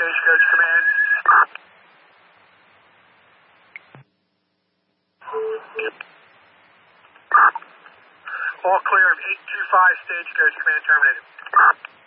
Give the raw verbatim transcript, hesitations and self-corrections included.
Stagecoach Command. All clear of eight two five Stagecoach Command terminated.